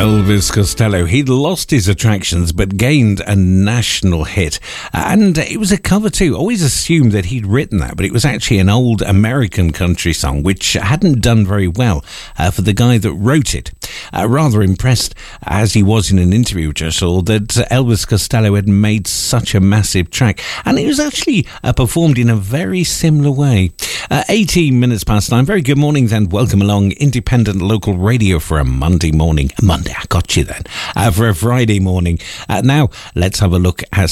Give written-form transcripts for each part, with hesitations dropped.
Elvis Costello. He'd lost his attractions but gained a national hit. And it was a cover too. Always assumed that he'd written that, but it was actually an old American country song which hadn't done very well for the guy that wrote it. Rather impressed, as he was in an interview which I saw, that Elvis Costello had made such a massive track. And it was actually performed in a very similar way. 18 minutes past 9. Very good morning and welcome along independent local radio for a Monday morning. Monday, I got you then. For a Friday morning. Now, let's have a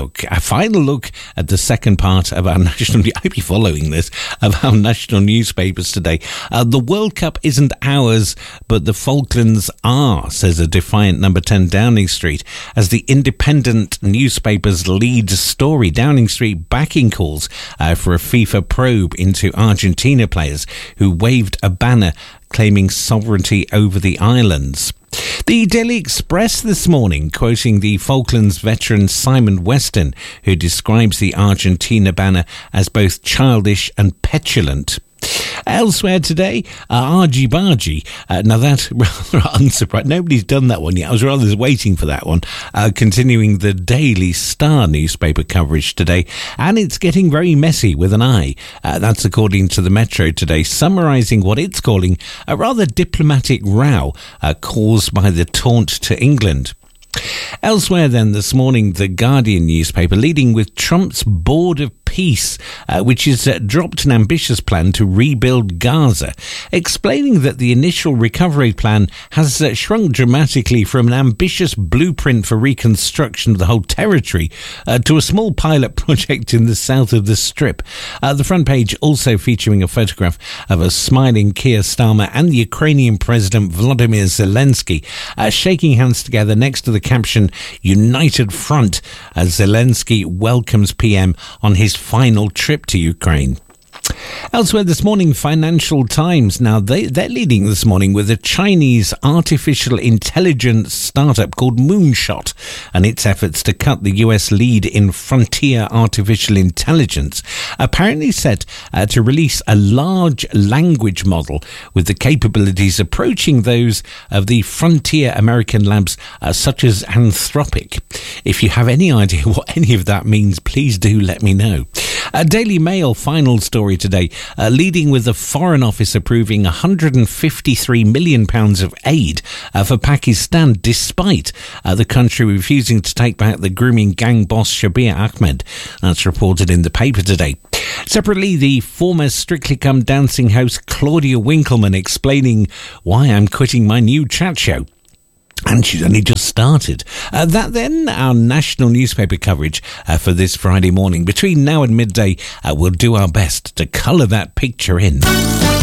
final look at the second part of our national, I hope you're following this, of our national newspapers today. The World Cup isn't ours, but the Falklands are, says a defiant number 10 Downing Street, as the independent newspaper's lead story. Downing Street backing calls for a FIFA probe into Argentina players who waved a banner claiming sovereignty over the islands. The Daily Express this morning, quoting the Falklands veteran Simon Weston, who describes the Argentina banner as both childish and petulant. Elsewhere today, Argy-Bargy. Now that, rather unsurprised, nobody's done that one yet. I was rather waiting for that one. Continuing the Daily Star newspaper coverage today, and it's getting very messy with an I. That's according to the Metro today, summarising what it's calling a rather diplomatic row caused by the taunt to England. Elsewhere then this morning, the Guardian newspaper leading with Trump's Board of Peace, which has dropped an ambitious plan to rebuild Gaza, explaining that the initial recovery plan has shrunk dramatically from an ambitious blueprint for reconstruction of the whole territory to a small pilot project in the south of the Strip. The front page also featuring a photograph of a smiling Keir Starmer and the Ukrainian President Volodymyr Zelensky shaking hands together next to the caption, United Front, as Zelensky welcomes PM on his final trip to Ukraine. Elsewhere this morning, Financial Times. Now, they're leading this morning with a Chinese artificial intelligence startup called Moonshot and its efforts to cut the US lead in frontier artificial intelligence. Apparently set to release a large language model with the capabilities approaching those of the frontier American labs such as Anthropic. If you have any idea what any of that means, please do let me know. Daily Mail final story today, leading with the Foreign Office approving £153 million of aid for Pakistan, despite the country refusing to take back the grooming gang boss Shabir Ahmed. That's reported in the paper today. Separately, the former Strictly Come Dancing host Claudia Winkleman explaining why I'm quitting my new chat show. And she's only just started. That then, our national newspaper coverage for this Friday morning. Between now and midday, we'll do our best to colour that picture in.